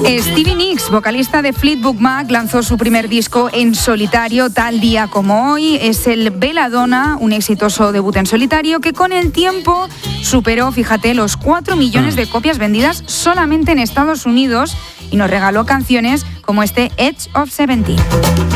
Stevie Nicks, vocalista de Fleetwood Mac, lanzó su primer disco en solitario tal día como hoy. Es el Belladonna, un exitoso debut en solitario que con el tiempo superó, fíjate, los 4 millones de copias vendidas solamente en Estados Unidos y nos regaló canciones como este Edge of 70.